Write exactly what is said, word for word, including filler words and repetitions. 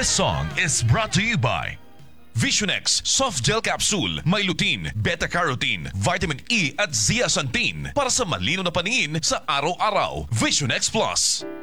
This song is brought to you by Visionex Soft Gel Capsule. May lutein, beta-carotene, vitamin E at zeaxanthin para sa malino na paningin sa araw-araw. Visionex Plus.